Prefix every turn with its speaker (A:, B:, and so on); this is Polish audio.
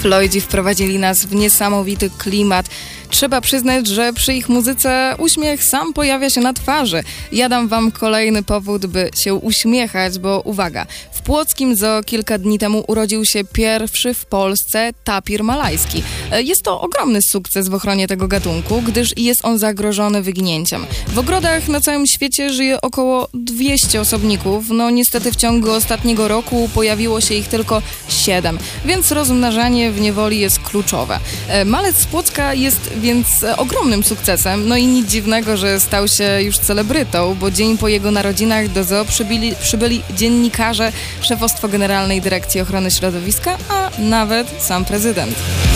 A: Floydzi wprowadzili nas w niesamowity klimat. Trzeba przyznać, że przy ich muzyce uśmiech sam pojawia się na twarzy. Ja dam wam kolejny powód, by się uśmiechać, bo uwaga, w Płockim Zoo kilka dni temu urodził się pierwszy w Polsce tapir malajski. Jest to ogromny sukces w ochronie tego gatunku, gdyż jest on zagrożony wyginięciem. W ogrodach na całym świecie żyje około 200 osobników. No niestety w ciągu ostatniego roku pojawiło się ich tylko 7, więc rozmnażanie w niewoli jest kluczowe. Malec z Płocka jest więc ogromnym sukcesem. No i nic dziwnego, że stał się już celebrytą, bo dzień po jego narodzinach do zoo przybyli dziennikarze, szefostwo Generalnej Dyrekcji Ochrony Środowiska, a nawet sam prezydent.